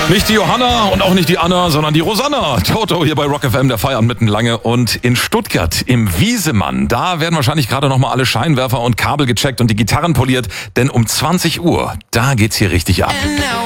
Nicht die Johanna und auch nicht die Anna, sondern die Rosanna. Toto hier bei Rock FM, der Feierabend mitten lange. Und in Stuttgart, im Wiesemann, da werden wahrscheinlich gerade nochmal alle Scheinwerfer und Kabel gecheckt und die Gitarren poliert. Denn um 20 Uhr, da geht's hier richtig ab.